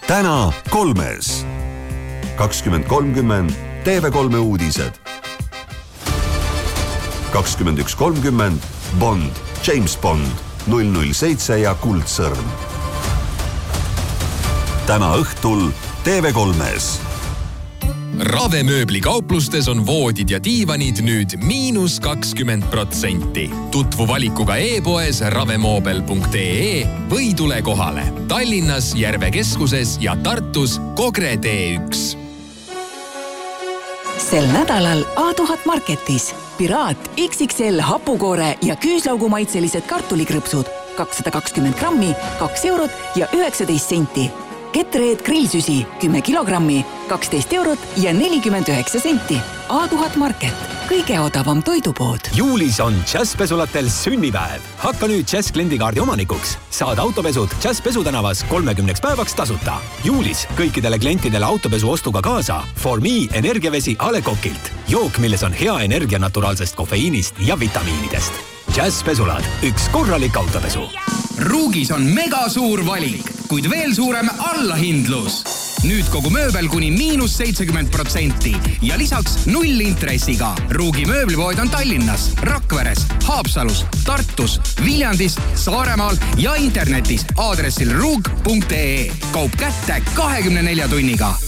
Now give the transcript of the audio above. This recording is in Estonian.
täna 3. 20.30 TV3 uudised. 21.30 Bond, James Bond, 007 ja Kuldsõrm. Täna õhtul TV3-s. Ravemööbli kauplustes on voodid ja diivanid nüüd -20%. Tutvu valikuga e-poes ravemoobel.ee või tule kohale Tallinnas, Järve keskuses ja Tartus Kogre T1. Sel nädalal A1000 Marketis Piraat XXL hapukoore ja küüslaugumaitselised kartulikrõpsud 220 grammi, 2 eurot ja 19 senti. Ketreed grillsüsi 10 kilogrammi, 12 eurot ja 49 senti. A1000 Market, kõige odavam toidupood. Juulis on Jazzpesulatel sünnipäev. Hakka nüüd Jazz kliendikaardi omanikuks. Saad autopesud Jazz Pesutänavas 30 päevaks tasuta. Juulis kõikidele klientidele autopesu ostuga kaasa For Me energiavesi A. Le Coqilt. Jook, milles on hea energia naturaalsest kofeiinist ja vitamiinidest. Jazz Pesulad, üks korralik autopesu. Ruugis on mega suur valik, kuid veel suurem allahindlus. Nüüd kogu mööbel kuni -70% ja lisaks 0 intressiga. Ruugi mööblipood on Tallinnas, Rakveres, Haapsalus, Tartus, Viljandis, Saaremaal ja internetis aadressil ruug.ee. Kaup kätte 24 tunniga.